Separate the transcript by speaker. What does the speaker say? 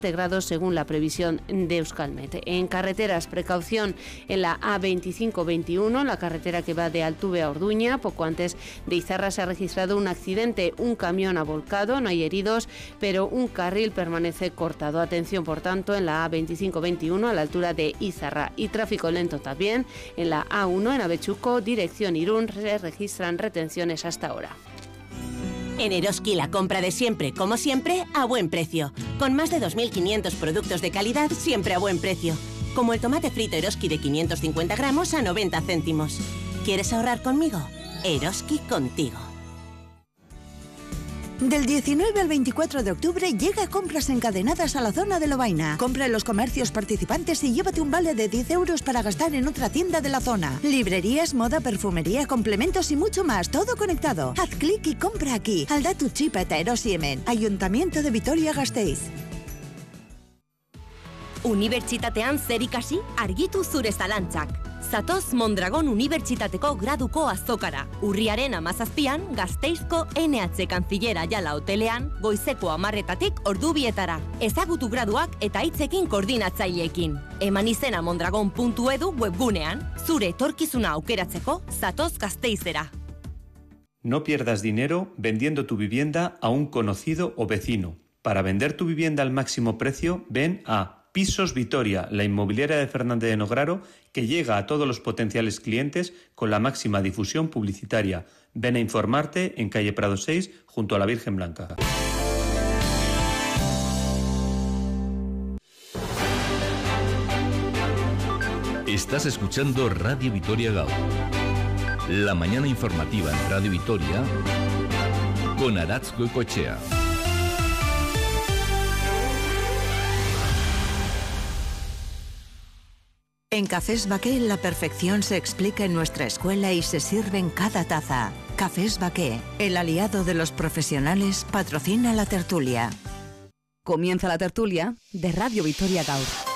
Speaker 1: grados según la previsión de Euskalmet. En carreteras, precaución en la A25-21, la carretera que va de Altuve a Orduña. Poco antes de Izarra se ha registrado un accidente, un camión ha volcado, no hay heridos, pero un carril permanece cortado. Atención, por tanto, en la A25-21 a la altura de Izarra, y tráfico lento también en la A1 en Avechuco, dirección Irún, se registran retenciones hasta ahora.
Speaker 2: En Eroski la compra de siempre, como siempre, a buen precio. Con más de 2.500 productos de calidad, siempre a buen precio. Como el tomate frito Eroski de 550 gramos a 90 céntimos. ¿Quieres ahorrar conmigo? Eroski contigo.
Speaker 3: Del 19 al 24 de octubre llega Compras Encadenadas a la zona de Lovaina. Compra en los comercios participantes y llévate un vale de 10 euros para gastar en otra tienda de la zona. Librerías, moda, perfumería, complementos y mucho más, todo conectado. Haz clic y compra aquí. Aldatu Txip eta Erosi hemen. Ayuntamiento de Vitoria-Gasteiz.
Speaker 4: Unibertsitatean zer ikasi? Argitu zure zalantzak. Zatoz Mondragon Unibertsitateko graduko azokara. Urriaren 17an, Gasteizko NH Kanzilera Jala hotelean, goizeko 10:00 ordu 2:00. Ezagutu graduak eta hitzekin koordinatzaileekin. Eman izena mondragon.edu webgunean. Zure etorkizuna aukeratzeko, zatoz Gasteizera.
Speaker 5: No pierdas dinero vendiendo tu vivienda a un conocido o vecino. Para vender tu vivienda al máximo precio, ven a Pisos Vitoria, la inmobiliaria de Fernández de Nograro, que llega a todos los potenciales clientes con la máxima difusión publicitaria. Ven a informarte en calle Prado 6, junto a la Virgen Blanca.
Speaker 6: Estás escuchando Radio Vitoria Gaur. La mañana informativa en Radio Vitoria con Aratz Goicoechea.
Speaker 3: En Cafés Baqué la perfección se explica en nuestra escuela y se sirve en cada taza. Cafés Baqué, el aliado de los profesionales, patrocina la tertulia.
Speaker 7: Comienza la tertulia de Radio Vitoria Gaur.